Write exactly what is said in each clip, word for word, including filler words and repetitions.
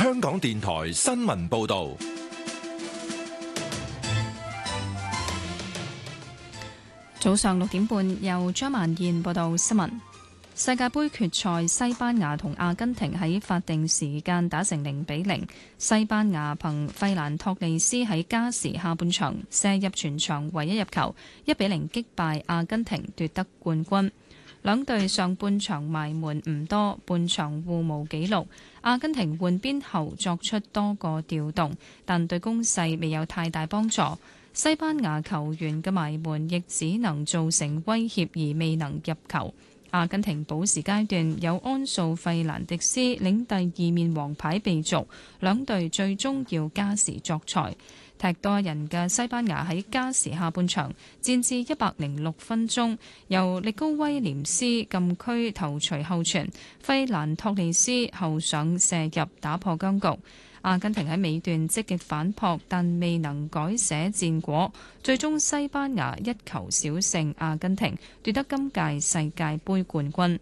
香港電台新聞報道。 早上六點半，由張曼燕報道新聞。世界盃決賽，西班牙同阿根廷喺法定時間打成零比零。西班牙憑費蘭托利斯喺加時下半場射入全場唯一入球，一比零擊敗阿根廷奪得冠軍。兩隊上半場埋門唔多，半場互無紀錄。阿根廷換邊後作出多個調動，但對攻勢未有太大幫助。西班牙球員嘅埋門亦只能造成威脅而未能入球。阿根廷補時階段有安素費蘭迪斯領第二面黃牌被逐，兩隊最終要加時作賽。踢多人嘅西班牙喺加時下半場戰至一百零六分鐘，由力高威廉斯禁區頭槌後傳，費蘭托利斯後上射入打破僵局。阿根廷喺尾段積極反撲，但未能改寫戰果，最終西班牙一球小勝阿根廷，奪得今屆世界盃冠軍。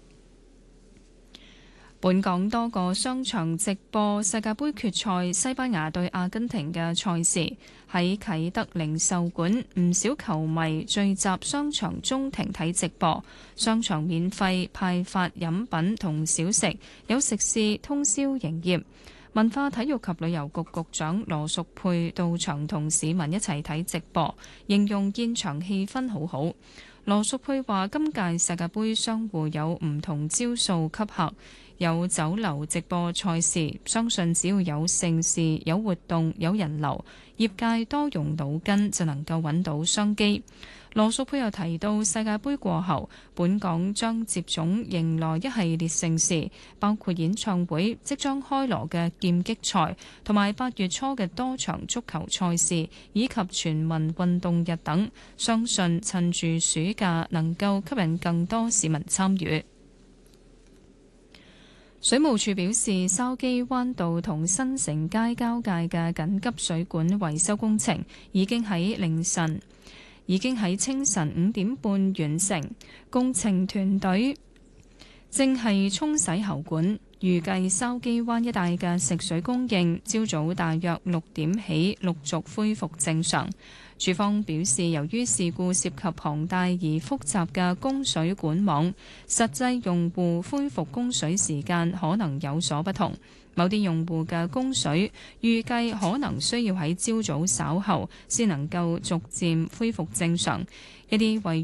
本港多個商場直播世界盃決賽西班牙對阿根廷嘅賽事，喺啟德零售館，唔少球迷聚集商場中庭睇直播，商場免費派發飲品同小食，有食肆通宵營業。文化體育及旅遊局局長羅淑佩到場同市民一齊睇直播，形容現場氣氛好好。羅淑佩話：今屆世界盃商戶有唔同招數吸客，有酒樓直播賽事，相信只要有盛事、有活動、有人流，業界多用腦筋就能夠揾到商機。羅淑佩又提到，世界盃過後，本港將接踵迎來一系列盛事，包括演唱會、即將開鑼嘅劍擊賽，同埋八月初嘅多場足球賽事，以及全民運動日等。相信趁住暑假能夠吸引更多市民參與。水務署表示，筲箕灣道同新城街交界嘅緊急水管維修工程已經喺凌晨。已經喺清晨五點半完成，工程團隊正係沖洗喉管，預計筲箕灣一帶嘅食水供應朝早大約六點起陸續恢復正常。署方表示，由於事故涉及龐大而複雜嘅供水管網，實際用戶恢復供水時間可能有所不同。某啲用戶嘅供水預計可能需要喺朝早稍後先能夠逐漸恢復正常，一啲位